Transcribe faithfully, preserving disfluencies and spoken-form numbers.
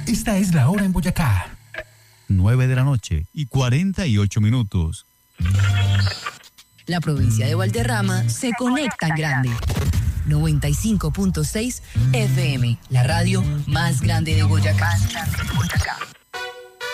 Esta es la hora en Boyacá. nueve de la noche y cuarenta y ocho minutos. La provincia de Valderrama se conecta en grande. noventa y cinco punto seis F M, la radio más grande de Boyacá. Más grande de Boyacá.